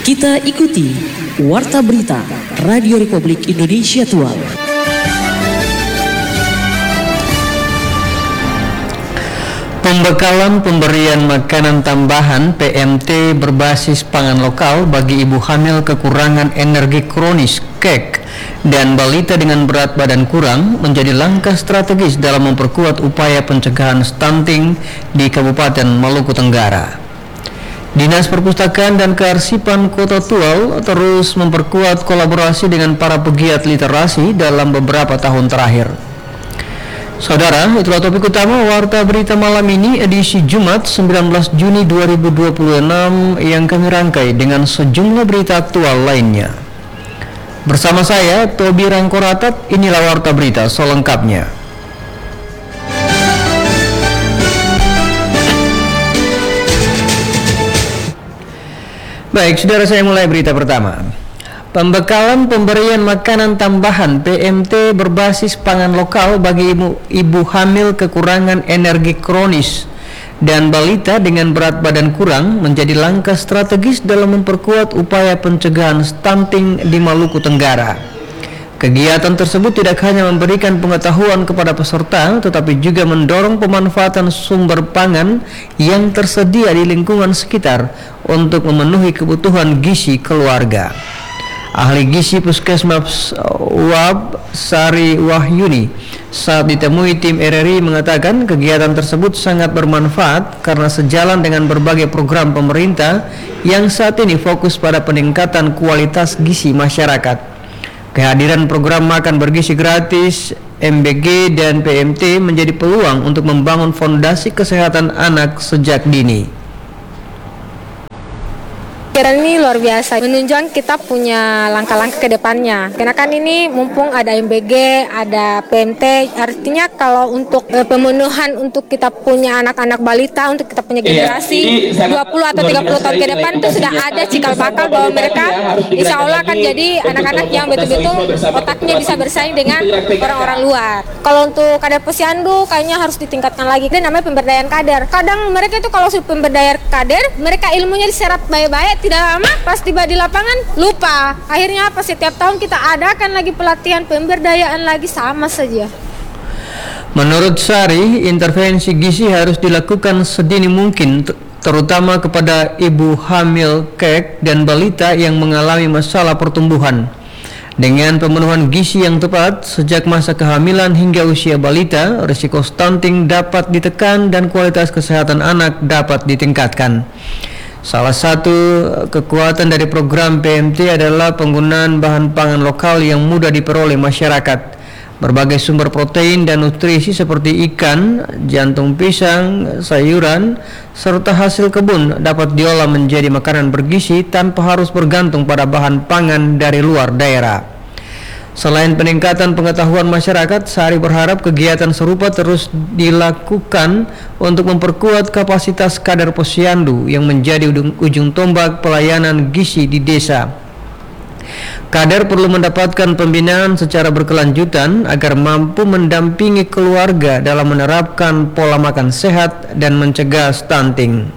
Kita ikuti Warta Berita Radio Republik Indonesia Tua. Pembekalan pemberian makanan tambahan PMT berbasis pangan lokal bagi ibu hamil kekurangan energi kronis KEK dan balita dengan berat badan kurang menjadi langkah strategis dalam memperkuat upaya pencegahan stunting di Kabupaten Maluku Tenggara. Dinas Perpustakaan dan Kearsipan Kota Tual terus memperkuat kolaborasi dengan para pegiat literasi dalam beberapa tahun terakhir. Saudara, itulah topik utama Warta Berita malam ini edisi Jumat 19 Juni 2026 yang kami rangkai dengan sejumlah berita aktual lainnya. Bersama saya, Tobi Rangkoratat, inilah Warta Berita selengkapnya. Baik, saudara, saya mulai berita pertama. Pembekalan pemberian makanan tambahan PMT berbasis pangan lokal bagi ibu hamil kekurangan energi kronis dan balita dengan berat badan kurang menjadi langkah strategis dalam memperkuat upaya pencegahan stunting di Maluku Tenggara. Kegiatan tersebut tidak hanya memberikan pengetahuan kepada peserta, tetapi juga mendorong pemanfaatan sumber pangan yang tersedia di lingkungan sekitar untuk memenuhi kebutuhan gizi keluarga. Ahli gizi Puskesmas Wab Sari Wahyuni saat ditemui tim RRI mengatakan kegiatan tersebut sangat bermanfaat karena sejalan dengan berbagai program pemerintah yang saat ini fokus pada peningkatan kualitas gizi masyarakat. Kehadiran program makan bergizi gratis, MBG dan PMT menjadi peluang untuk membangun fondasi kesehatan anak sejak dini. Ini luar biasa, menunjukkan kita punya langkah-langkah ke depannya. Karena kan ini mumpung ada MBG, ada PMT, artinya kalau untuk pemenuhan untuk kita punya anak-anak balita, untuk kita punya generasi 20 atau 30 tahun ke depan itu sudah ada cikal bakal bahwa mereka insya Allah akan jadi anak-anak yang betul-betul otaknya bisa bersaing dengan orang-orang luar. Kalau untuk kader posyandu kayaknya harus ditingkatkan lagi. Itu namanya pemberdayaan kader. Kadang mereka itu kalau sudah pemberdayaan kader, mereka ilmunya diserap baik-baik, tidak lama pas tiba di lapangan lupa. Akhirnya apa, setiap tahun kita adakan lagi pelatihan pemberdayaan lagi, sama saja. Menurut Sari, intervensi gizi harus dilakukan sedini mungkin, terutama kepada ibu hamil KEK dan balita yang mengalami masalah pertumbuhan. Dengan pemenuhan gizi yang tepat sejak masa kehamilan hingga usia balita, risiko stunting dapat ditekan dan kualitas kesehatan anak dapat ditingkatkan. Salah satu kekuatan dari program PMT adalah penggunaan bahan pangan lokal yang mudah diperoleh masyarakat. Berbagai sumber protein dan nutrisi seperti ikan, jantung pisang, sayuran, serta hasil kebun dapat diolah menjadi makanan bergizi tanpa harus bergantung pada bahan pangan dari luar daerah. Selain peningkatan pengetahuan masyarakat, Sari berharap kegiatan serupa terus dilakukan untuk memperkuat kapasitas kader posyandu yang menjadi ujung tombak pelayanan gizi di desa. Kader perlu mendapatkan pembinaan secara berkelanjutan agar mampu mendampingi keluarga dalam menerapkan pola makan sehat dan mencegah stunting.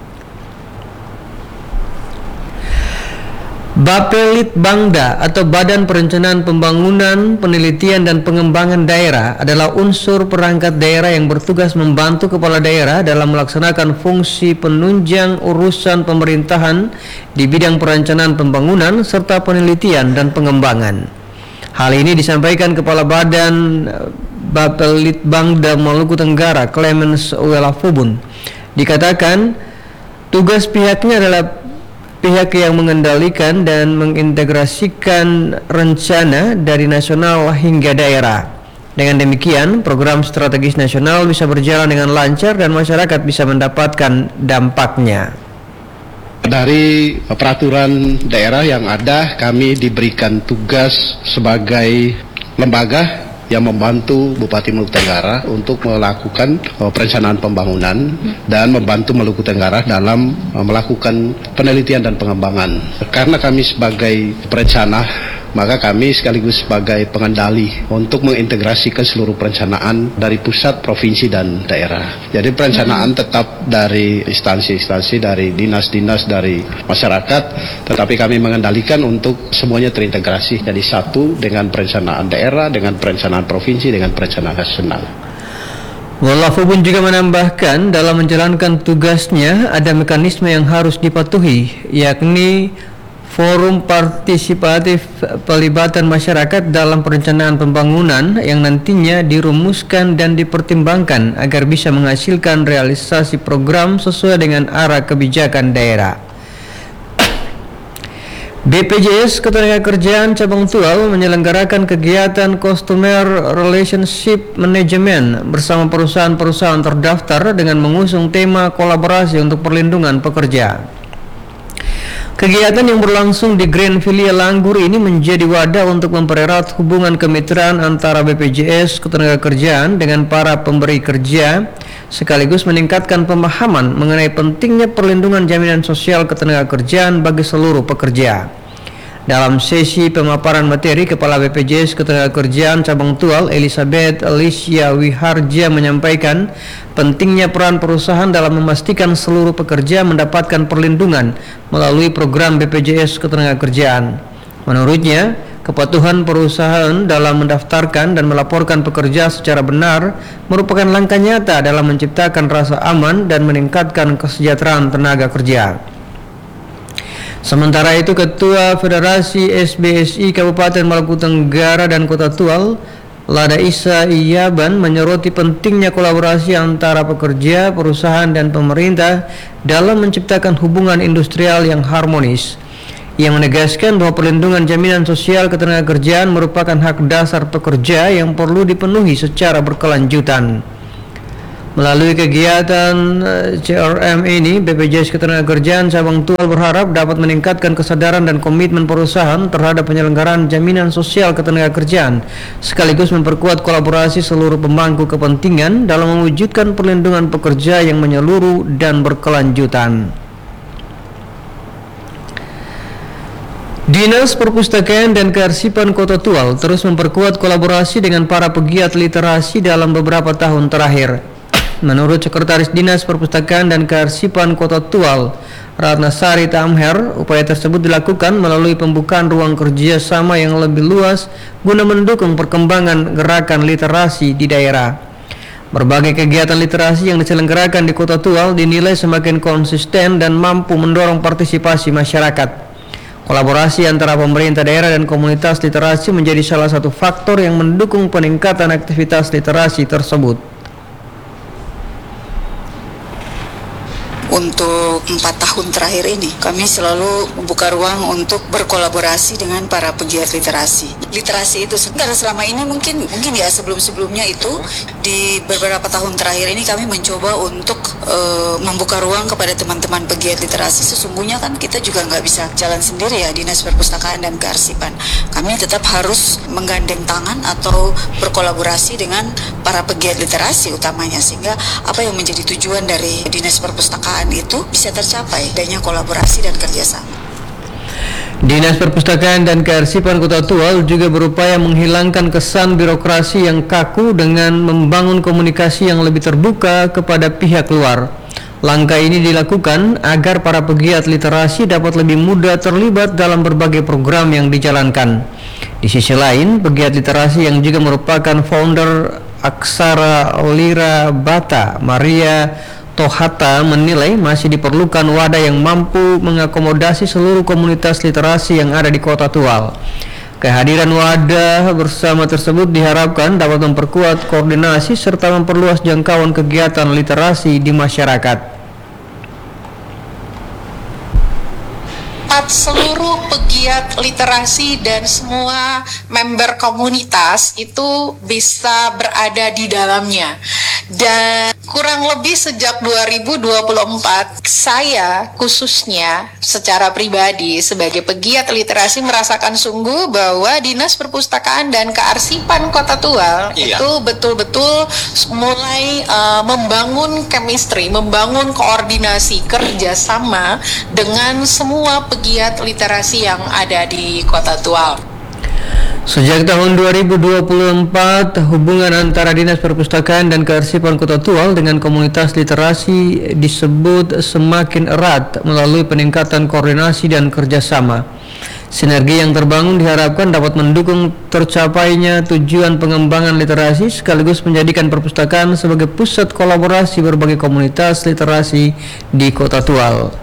Bapelitbangda atau Badan Perencanaan Pembangunan, Penelitian dan Pengembangan Daerah adalah unsur perangkat daerah yang bertugas membantu kepala daerah dalam melaksanakan fungsi penunjang urusan pemerintahan di bidang perencanaan pembangunan serta penelitian dan pengembangan. Hal ini disampaikan Kepala Badan Bapelitbangda Maluku Tenggara, Clemens Welafubun. Dikatakan tugas pihaknya adalah pihak yang mengendalikan dan mengintegrasikan rencana dari nasional hingga daerah. Dengan demikian, program strategis nasional bisa berjalan dengan lancar dan masyarakat bisa mendapatkan dampaknya. Dari peraturan daerah yang ada, kami diberikan tugas sebagai lembaga yang membantu Bupati Maluku Tenggara untuk melakukan perencanaan pembangunan dan membantu Maluku Tenggara dalam melakukan penelitian dan pengembangan. Karena kami sebagai perencana maka kami sekaligus sebagai pengendali untuk mengintegrasikan seluruh perencanaan dari pusat, provinsi, dan daerah. Jadi perencanaan tetap dari instansi-instansi, dari dinas-dinas, dari masyarakat, tetapi kami mengendalikan untuk semuanya terintegrasi jadi satu dengan perencanaan daerah, dengan perencanaan provinsi, dengan perencanaan nasional. Walafu pun juga menambahkan dalam menjalankan tugasnya ada mekanisme yang harus dipatuhi, yakni forum partisipatif pelibatan masyarakat dalam perencanaan pembangunan yang nantinya dirumuskan dan dipertimbangkan agar bisa menghasilkan realisasi program sesuai dengan arah kebijakan daerah. BPJS Ketenagakerjaan Cabang Tual menyelenggarakan kegiatan Customer Relationship Management bersama perusahaan-perusahaan terdaftar dengan mengusung tema kolaborasi untuk perlindungan pekerja. Kegiatan yang berlangsung di Grand Filia Langgur ini menjadi wadah untuk mempererat hubungan kemitraan antara BPJS Ketenagakerjaan dengan para pemberi kerja, sekaligus meningkatkan pemahaman mengenai pentingnya perlindungan jaminan sosial ketenagakerjaan bagi seluruh pekerja. Dalam sesi pemaparan materi, Kepala BPJS Ketenagakerjaan Cabang Tual Elizabeth Alicia Wiharja menyampaikan pentingnya peran perusahaan dalam memastikan seluruh pekerja mendapatkan perlindungan melalui program BPJS Ketenagakerjaan. Menurutnya, kepatuhan perusahaan dalam mendaftarkan dan melaporkan pekerja secara benar merupakan langkah nyata dalam menciptakan rasa aman dan meningkatkan kesejahteraan tenaga kerja. Sementara itu, Ketua Federasi SBSI Kabupaten Maluku Tenggara dan Kota Tual, Lada Isa Iyaban, menyoroti pentingnya kolaborasi antara pekerja, perusahaan, dan pemerintah dalam menciptakan hubungan industrial yang harmonis. Ia menegaskan bahwa perlindungan jaminan sosial ketenagakerjaan merupakan hak dasar pekerja yang perlu dipenuhi secara berkelanjutan. Melalui kegiatan CRM ini, BPJS Ketenagakerjaan Cabang Tual berharap dapat meningkatkan kesadaran dan komitmen perusahaan terhadap penyelenggaraan jaminan sosial ketenagakerjaan, sekaligus memperkuat kolaborasi seluruh pemangku kepentingan dalam mewujudkan perlindungan pekerja yang menyeluruh dan berkelanjutan. Dinas Perpustakaan dan Kearsipan Kota Tual terus memperkuat kolaborasi dengan para pegiat literasi dalam beberapa tahun terakhir. Menurut Sekretaris Dinas Perpustakaan dan Kearsipan Kota Tual, Ratnasari Tamher, upaya tersebut dilakukan melalui pembukaan ruang kerja sama yang lebih luas guna mendukung perkembangan gerakan literasi di daerah. Berbagai kegiatan literasi yang diselenggarakan di Kota Tual dinilai semakin konsisten dan mampu mendorong partisipasi masyarakat. Kolaborasi antara pemerintah daerah dan komunitas literasi menjadi salah satu faktor yang mendukung peningkatan aktivitas literasi tersebut. Untuk 4 tahun terakhir ini, kami selalu membuka ruang untuk berkolaborasi dengan para pegiat literasi. Literasi itu karena selama ini mungkin ya sebelum-sebelumnya itu di beberapa tahun terakhir ini kami mencoba untuk membuka ruang kepada teman-teman pegiat literasi. Sesungguhnya kan kita juga nggak bisa jalan sendiri ya, Dinas Perpustakaan dan Kearsipan. Kami tetap harus menggandeng tangan atau berkolaborasi dengan para pegiat literasi utamanya, sehingga apa yang menjadi tujuan dari Dinas Perpustakaan itu bisa tercapai, adanya kolaborasi dan kerjasama. Dinas Perpustakaan dan Kearsipan Kota Tual juga berupaya menghilangkan kesan birokrasi yang kaku dengan membangun komunikasi yang lebih terbuka kepada pihak luar. Langkah ini dilakukan agar para pegiat literasi dapat lebih mudah terlibat dalam berbagai program yang dijalankan. Di sisi lain, pegiat literasi yang juga merupakan founder Aksara Lira Bata, Maria Tohata, menilai masih diperlukan wadah yang mampu mengakomodasi seluruh komunitas literasi yang ada di Kota Tual. Kehadiran wadah bersama tersebut diharapkan dapat memperkuat koordinasi serta memperluas jangkauan kegiatan literasi di masyarakat. Seluruh pegiat literasi dan semua member komunitas itu bisa berada di dalamnya. Dan kurang lebih sejak 2024, saya khususnya secara pribadi sebagai pegiat literasi merasakan sungguh bahwa Dinas Perpustakaan dan Kearsipan Kota Tual itu betul-betul mulai membangun chemistry, membangun koordinasi kerjasama dengan semua pegiat literasi yang ada di Kota Tual. Sejak tahun 2024, hubungan antara Dinas Perpustakaan dan Kearsipan Kota Tual dengan komunitas literasi disebut semakin erat melalui peningkatan koordinasi dan kerjasama. Sinergi yang terbangun diharapkan dapat mendukung tercapainya tujuan pengembangan literasi sekaligus menjadikan perpustakaan sebagai pusat kolaborasi berbagai komunitas literasi di Kota Tual.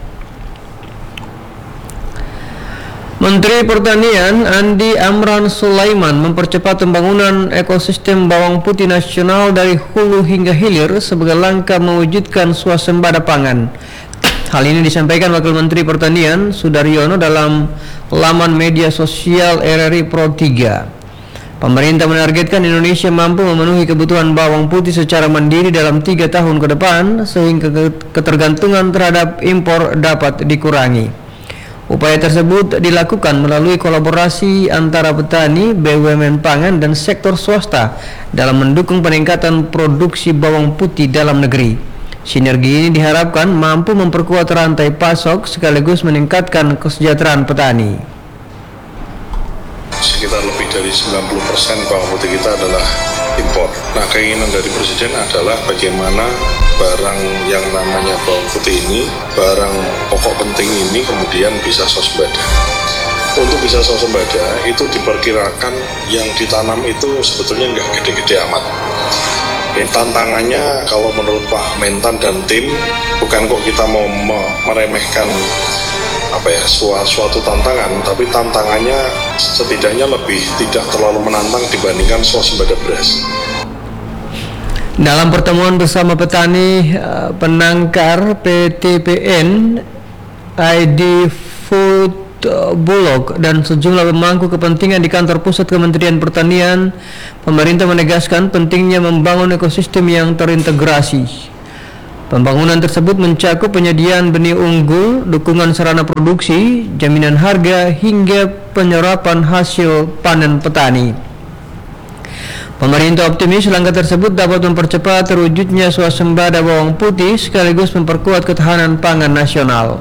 Menteri Pertanian Andi Amran Sulaiman mempercepat pembangunan ekosistem bawang putih nasional dari hulu hingga hilir sebagai langkah mewujudkan swasembada pangan. Hal ini disampaikan Wakil Menteri Pertanian Sudaryono dalam laman media sosial RRI Pro 3. Pemerintah menargetkan Indonesia mampu memenuhi kebutuhan bawang putih secara mandiri dalam 3 tahun ke depan sehingga ketergantungan terhadap impor dapat dikurangi. Upaya tersebut dilakukan melalui kolaborasi antara petani, BUMN pangan, dan sektor swasta dalam mendukung peningkatan produksi bawang putih dalam negeri. Sinergi ini diharapkan mampu memperkuat rantai pasok sekaligus meningkatkan kesejahteraan petani. Sekitar lebih dari 90% bawang putih kita adalah impor. Nah, keinginan dari Presiden adalah bagaimana barang yang namanya bawang putih ini, barang pokok penting ini kemudian bisa swasembada. Untuk bisa swasembada itu diperkirakan yang ditanam itu sebetulnya nggak gede-gede amat. Tantangannya kalau menurut Pak Mentan dan tim, bukan kok kita mau meremehkan suatu tantangan, tapi tantangannya setidaknya lebih tidak terlalu menantang dibandingkan swasembada beras. Dalam pertemuan bersama petani penangkar PTPN, ID Food Bulog dan sejumlah pemangku kepentingan di kantor pusat Kementerian Pertanian, pemerintah menegaskan pentingnya membangun ekosistem yang terintegrasi. Pembangunan tersebut mencakup penyediaan benih unggul, dukungan sarana produksi, jaminan harga, hingga penyerapan hasil panen petani. Pemerintah optimis langkah tersebut dapat mempercepat terwujudnya swasembada bawang putih sekaligus memperkuat ketahanan pangan nasional.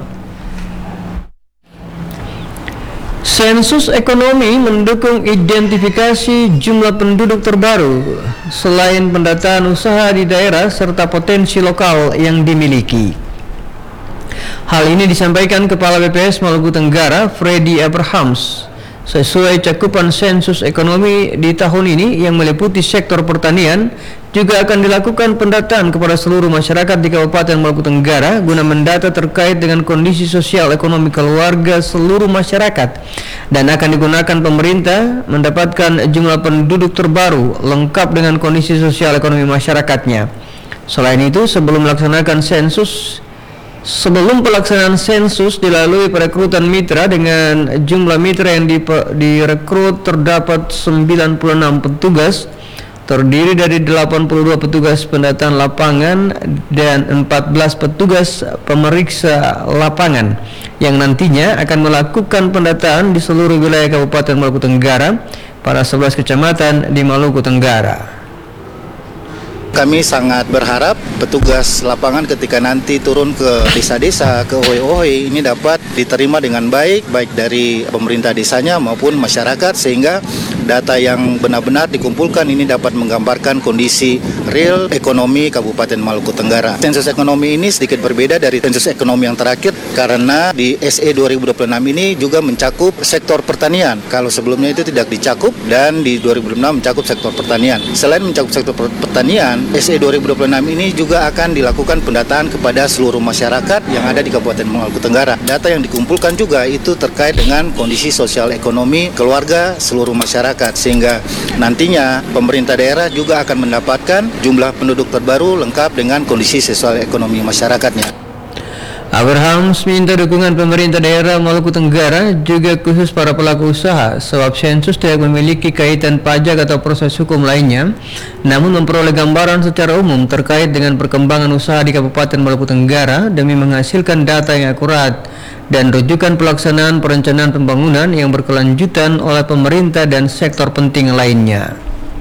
Sensus ekonomi mendukung identifikasi jumlah penduduk terbaru selain pendataan usaha di daerah serta potensi lokal yang dimiliki. Hal ini disampaikan Kepala BPS Maluku Tenggara, Freddy Abrahams. Sesuai cakupan sensus ekonomi di tahun ini yang meliputi sektor pertanian, juga akan dilakukan pendataan kepada seluruh masyarakat di Kabupaten Maluku Tenggara guna mendata terkait dengan kondisi sosial ekonomi keluarga seluruh masyarakat, dan akan digunakan pemerintah mendapatkan jumlah penduduk terbaru lengkap dengan kondisi sosial ekonomi masyarakatnya. Selain itu, sebelum pelaksanaan sensus dilalui perekrutan mitra dengan jumlah mitra yang direkrut terdapat 96 petugas terdiri dari 82 petugas pendataan lapangan dan 14 petugas pemeriksa lapangan yang nantinya akan melakukan pendataan di seluruh wilayah Kabupaten Maluku Tenggara pada 11 kecamatan di Maluku Tenggara. Kami sangat berharap petugas lapangan ketika nanti turun ke desa-desa, ke OHE ini dapat diterima dengan baik dari pemerintah desanya maupun masyarakat, sehingga data yang benar-benar dikumpulkan ini dapat menggambarkan kondisi real ekonomi Kabupaten Maluku Tenggara. Sensus ekonomi ini sedikit berbeda dari sensus ekonomi yang terakhir karena di SE 2026 ini juga mencakup sektor pertanian. Kalau sebelumnya itu tidak dicakup, dan di 2026 mencakup sektor pertanian. Selain mencakup sektor pertanian, SE 2026 ini juga akan dilakukan pendataan kepada seluruh masyarakat yang ada di Kabupaten Maluku Tenggara. Data yang dikumpulkan juga itu terkait dengan kondisi sosial ekonomi keluarga seluruh masyarakat, sehingga nantinya pemerintah daerah juga akan mendapatkan jumlah penduduk terbaru lengkap dengan kondisi sosial ekonomi masyarakatnya. Abrahams minta dukungan pemerintah daerah Maluku Tenggara juga khusus para pelaku usaha, sebab sensus tidak memiliki kaitan pajak atau proses hukum lainnya, namun memperoleh gambaran secara umum terkait dengan perkembangan usaha di Kabupaten Maluku Tenggara demi menghasilkan data yang akurat dan rujukan pelaksanaan perencanaan pembangunan yang berkelanjutan oleh pemerintah dan sektor penting lainnya.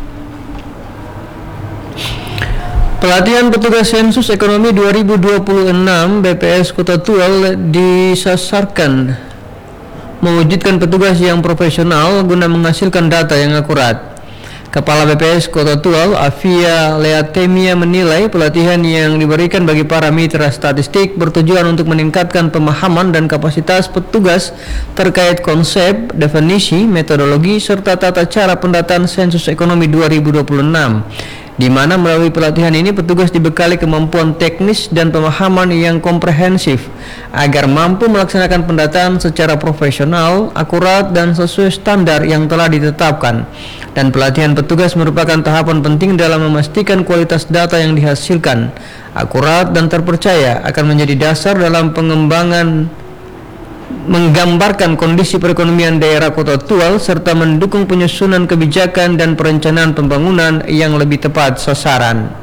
Pelatihan petugas sensus ekonomi 2026 BPS Kota Tual disasarkan mewujudkan petugas yang profesional guna menghasilkan data yang akurat. Kepala BPS Kota Tual, Afia Leatemia, menilai pelatihan yang diberikan bagi para mitra statistik bertujuan untuk meningkatkan pemahaman dan kapasitas petugas terkait konsep, definisi, metodologi, serta tata cara pendataan sensus ekonomi 2026, di mana melalui pelatihan ini petugas dibekali kemampuan teknis dan pemahaman yang komprehensif agar mampu melaksanakan pendataan secara profesional, akurat, dan sesuai standar yang telah ditetapkan. Dan pelatihan petugas merupakan tahapan penting dalam memastikan kualitas data yang dihasilkan akurat dan terpercaya, akan menjadi dasar dalam pengembangan menggambarkan kondisi perekonomian daerah Kota Tual serta mendukung penyusunan kebijakan dan perencanaan pembangunan yang lebih tepat sasaran.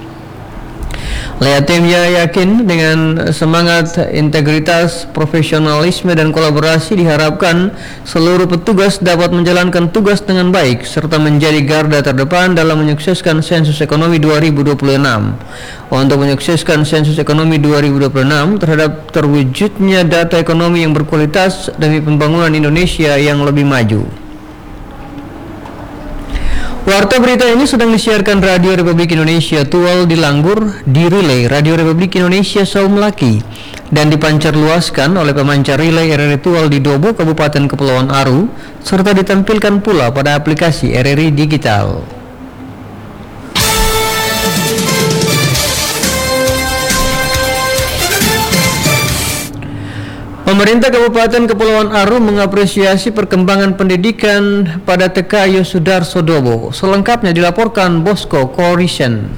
Leatemia yakin dengan semangat integritas, profesionalisme, dan kolaborasi diharapkan seluruh petugas dapat menjalankan tugas dengan baik serta menjadi garda terdepan dalam menyukseskan sensus ekonomi 2026. Untuk menyukseskan sensus ekonomi 2026 terhadap terwujudnya data ekonomi yang berkualitas demi pembangunan Indonesia yang lebih maju. Warta berita ini sedang disiarkan Radio Republik Indonesia Tual di Langgur, direlay Radio Republik Indonesia Saumlaki, dan dipancarluaskan oleh pemancar relay RRI Tual di Dobo, Kabupaten Kepulauan Aru, serta ditampilkan pula pada aplikasi RRI Digital. Pemerintah Kabupaten Kepulauan Aru mengapresiasi perkembangan pendidikan pada TK Yosudarso Dobo. Selengkapnya dilaporkan Bosco Korisen.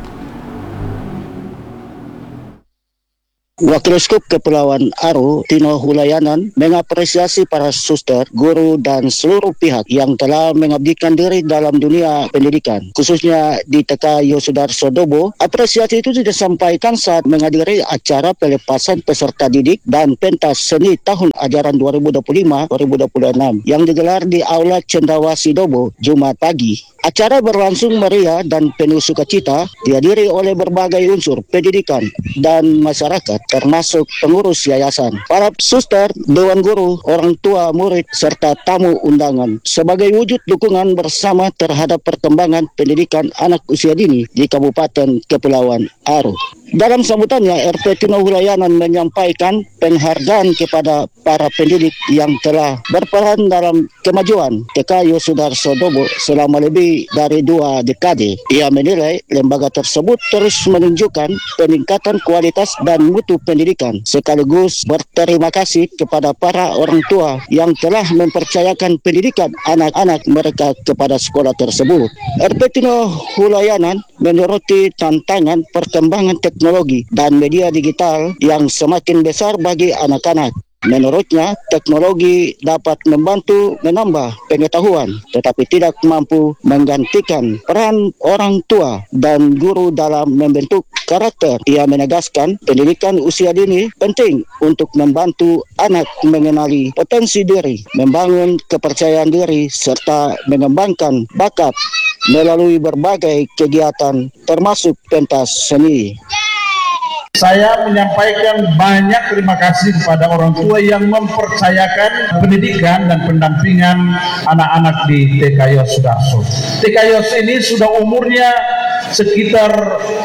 Wakil Skup Kepulauan Aru, Tino Hulayanan, mengapresiasi para suster, guru, dan seluruh pihak yang telah mengabdikan diri dalam dunia pendidikan, khususnya di TK Yosudarso Dobo. Apresiasi itu disampaikan saat menghadiri acara pelepasan peserta didik dan pentas seni tahun ajaran 2025-2026 yang digelar di Aula Cendrawasih Dobo, Jumat pagi. Acara berlangsung meriah dan penuh sukacita, dihadiri oleh berbagai unsur pendidikan dan masyarakat, termasuk pengurus yayasan, para suster, dewan guru, orang tua murid, serta tamu undangan, sebagai wujud dukungan bersama terhadap perkembangan pendidikan anak usia dini di Kabupaten Kepulauan Aru. Dalam sambutannya, RT Tino Hulayanan menyampaikan penghargaan kepada para pendidik yang telah berperan dalam kemajuan TK Yosudarso Dobo selama lebih dari 2 dekade. Ia menilai lembaga tersebut terus menunjukkan peningkatan kualitas dan mutu pendidikan, sekaligus berterima kasih kepada para orang tua yang telah mempercayakan pendidikan anak-anak mereka kepada sekolah tersebut. RT Tino Hulayanan menyoroti tantangan perkembangan teknologi dan media digital yang semakin besar bagi anak-anak. Menurutnya, teknologi dapat membantu menambah pengetahuan, tetapi tidak mampu menggantikan peran orang tua dan guru dalam membentuk karakter. Ia menegaskan pendidikan usia dini penting untuk membantu anak mengenali potensi diri, membangun kepercayaan diri, serta mengembangkan bakat melalui berbagai kegiatan termasuk pentas seni. Saya menyampaikan banyak terima kasih kepada orang tua yang mempercayakan pendidikan dan pendampingan anak-anak di TK Yosudarso. TK Yos ini sudah umurnya sekitar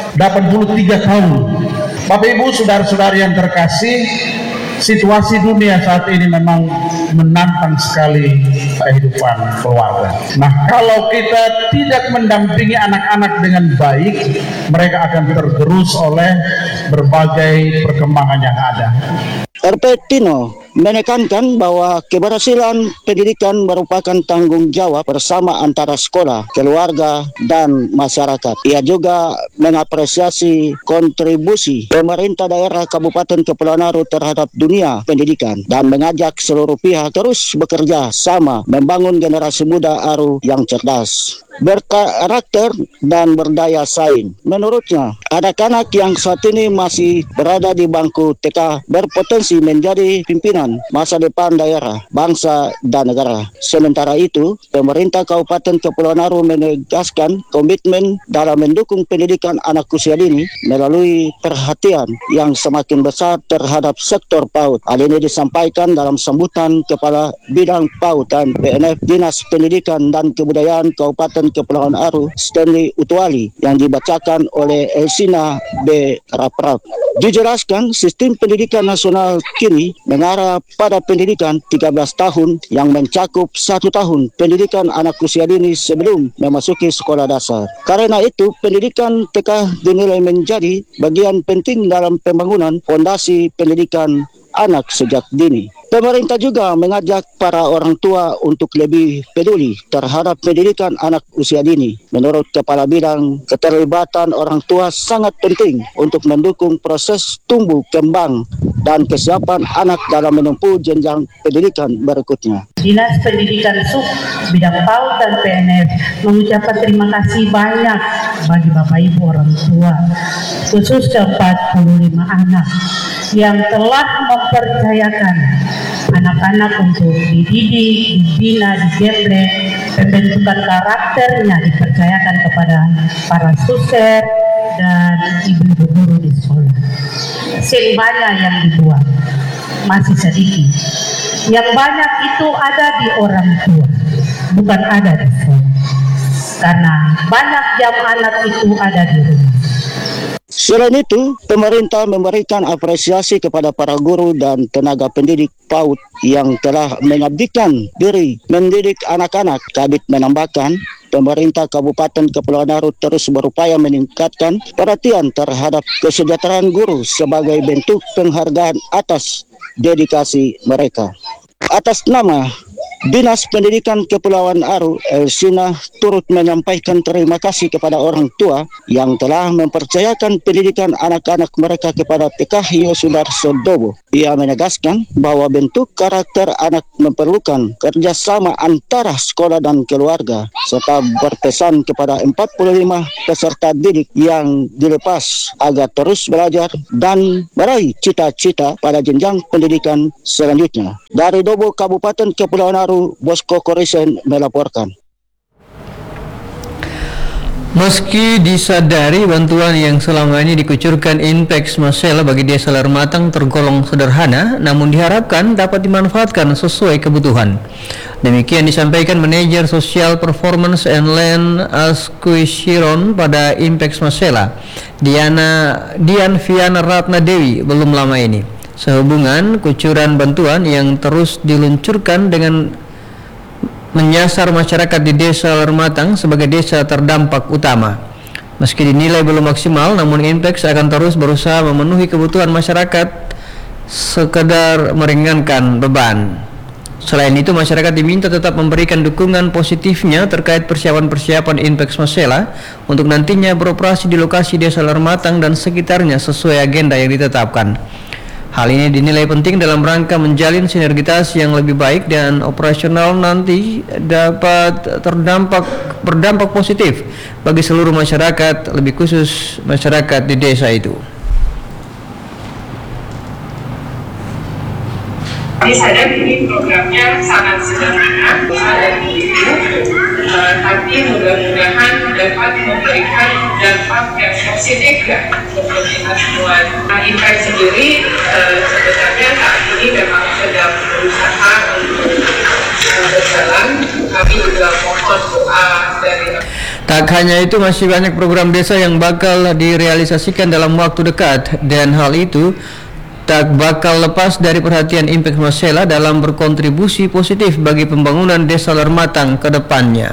83 tahun. Bapak Ibu, saudara-saudari yang terkasih, situasi dunia saat ini memang menantang sekali kehidupan keluarga. Nah, kalau kita tidak mendampingi anak-anak dengan baik, mereka akan tergerus oleh berbagai perkembangan yang ada. RT Tino menekankan bahwa keberhasilan pendidikan merupakan tanggung jawab bersama antara sekolah, keluarga, dan masyarakat. Ia juga mengapresiasi kontribusi pemerintah daerah Kabupaten Kepulauan Aru terhadap dunia pendidikan dan mengajak seluruh pihak terus bekerja sama membangun generasi muda Aru yang cerdas. berkarakter dan berdaya saing. Menurutnya, anak-anak yang saat ini masih berada di bangku TK berpotensi menjadi pimpinan masa depan daerah, bangsa, dan negara. Sementara itu, pemerintah Kabupaten Kepulauan Aru menegaskan komitmen dalam mendukung pendidikan anak usia dini melalui perhatian yang semakin besar terhadap sektor PAUD. Hal ini disampaikan dalam sambutan Kepala Bidang PAUD dan PNF Dinas Pendidikan dan Kebudayaan Kabupaten Kepulauan Aru, Stanley Utuali, yang dibacakan oleh Elsina B. Raprap. Dijelaskan, sistem pendidikan nasional kini mengarah pada pendidikan 13 tahun yang mencakup 1 tahun pendidikan anak usia dini sebelum memasuki sekolah dasar. Karena itu, pendidikan TK dinilai menjadi bagian penting dalam pembangunan fondasi pendidikan anak sejak dini. Pemerintah juga mengajak para orang tua untuk lebih peduli terhadap pendidikan anak usia dini. Menurut Kepala Bidang, keterlibatan orang tua sangat penting untuk mendukung proses tumbuh kembang dan kesiapan anak dalam menempuh jenjang pendidikan berikutnya. Dinas Pendidikan Sub Bidang PAUD dan PNF mengucapkan terima kasih banyak bagi Bapak Ibu orang tua, khususnya 45 anak yang telah mempercayakan anak-anak untuk dididik, dibina, digembleng, pembentukan karakternya dipercayakan kepada para suster dan ibu-ibu guru di sekolah. Sing banyak yang dibuat, masih sedikit. Yang banyak itu ada di orang tua, bukan ada di sekolah. Karena banyak jam anak itu ada di rumah. Selain itu, pemerintah memberikan apresiasi kepada para guru dan tenaga pendidik PAUD yang telah mengabdikan diri mendidik anak-anak. Kabid menambahkan, pemerintah Kabupaten Kepulauan Aru terus berupaya meningkatkan perhatian terhadap kesejahteraan guru sebagai bentuk penghargaan atas dedikasi mereka. Atas nama Dinas Pendidikan Kepulauan Aru, Elsina turut menyampaikan terima kasih kepada orang tua yang telah mempercayakan pendidikan anak-anak mereka kepada TK Yosudarso Dobo. Ia menegaskan bahwa bentuk karakter anak memerlukan kerjasama antara sekolah dan keluarga, serta berpesan kepada 45 peserta didik yang dilepas agar terus belajar dan meraih cita-cita pada jenjang pendidikan selanjutnya. Dari Dobo, Kabupaten Kepulauan Aru, Bosco Korisen melaporkan. Meski disadari bantuan yang selama ini dikucurkan Inpex Masela bagi desa Lermatang tergolong sederhana, namun diharapkan dapat dimanfaatkan sesuai kebutuhan. Demikian disampaikan Manajer Sosial Performance and Land Acquisition pada Inpex Masela, Dian Viana Ratna Dewi, belum lama ini, sehubungan kucuran bantuan yang terus diluncurkan dengan menyasar masyarakat di desa Lermatang sebagai desa terdampak utama. Meski dinilai belum maksimal, namun Inpex akan terus berusaha memenuhi kebutuhan masyarakat sekedar meringankan beban. Selain itu, masyarakat diminta tetap memberikan dukungan positifnya terkait persiapan-persiapan Inpex Masela untuk nantinya beroperasi di lokasi desa Lermatang dan sekitarnya sesuai agenda yang ditetapkan. Hal ini dinilai penting dalam rangka menjalin sinergitas yang lebih baik dan operasional nanti dapat berdampak positif bagi seluruh masyarakat, lebih khusus masyarakat di desa itu. Kami sadar ini programnya sangat sederhana, tapi mudah-mudahan dapat memberikan dampak yang positif untuk kita semua. Nah, Inpex sendiri sebenarnya saat ini memang sedang berusaha untuk berjalan. Kami juga mohon doa dari. Tak hanya itu, masih banyak program desa yang bakal direalisasikan dalam waktu dekat, dan hal itu tak bakal lepas dari perhatian Inpex Masela dalam berkontribusi positif bagi pembangunan desa Lermatang ke depannya.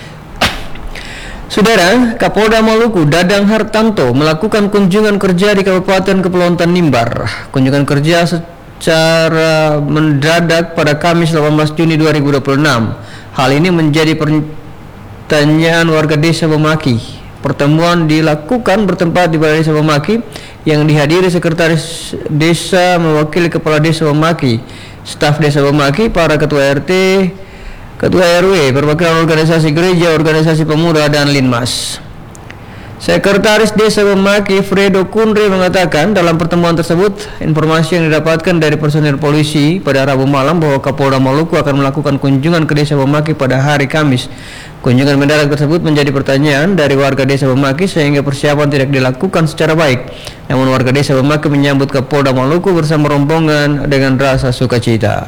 Saudara, Kapolda Maluku Dadang Hartanto melakukan kunjungan kerja di Kabupaten Kepulauan Tanimbar. Kunjungan kerja secara mendadak pada Kamis 18 Juni 2026. Hal ini menjadi pertanyaan warga desa Bemaki. Pertemuan dilakukan bertempat di Balai Desa Bemaki yang dihadiri Sekretaris Desa mewakili Kepala Desa Bemaki, staf Desa Bemaki, para Ketua RT, Ketua RW, perwakilan organisasi gereja, organisasi pemuda, dan Linmas. Sekretaris Desa Bemaki Fredo Kunre mengatakan dalam pertemuan tersebut informasi yang didapatkan dari personil polisi pada Rabu malam bahwa Kapolda Maluku akan melakukan kunjungan ke Desa Bemaki pada hari Kamis. Kunjungan mendadak tersebut menjadi pertanyaan dari warga Desa Bemaki sehingga persiapan tidak dilakukan secara baik. Namun warga Desa Bemaki menyambut Kapolda Maluku bersama rombongan dengan rasa sukacita.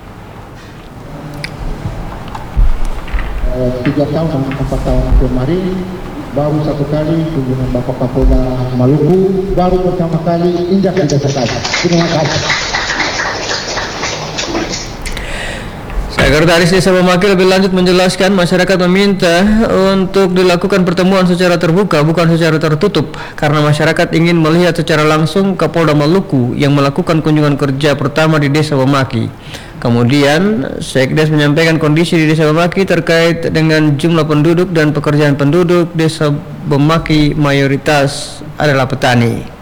3 tahun 4 tahun kemarin baru satu kali kunjungan Bapak Kapolda Maluku, baru pertama kali injak di desa kami. Terima kasih. Sekretaris Desa Bemaki lebih lanjut menjelaskan masyarakat meminta untuk dilakukan pertemuan secara terbuka bukan secara tertutup karena masyarakat ingin melihat secara langsung Kapolda Maluku yang melakukan kunjungan kerja pertama di Desa Bemaki. Kemudian Sekdes menyampaikan kondisi di Desa Bemaki terkait dengan jumlah penduduk dan pekerjaan penduduk Desa Bemaki mayoritas adalah petani.